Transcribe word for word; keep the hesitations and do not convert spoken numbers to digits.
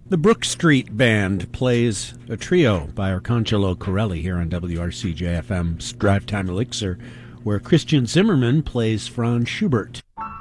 The Brook Street Band plays a trio by Arcangelo Corelli here on W R C J F M's Drive Time Elixir, where Christian Zimmerman plays Franz Schubert.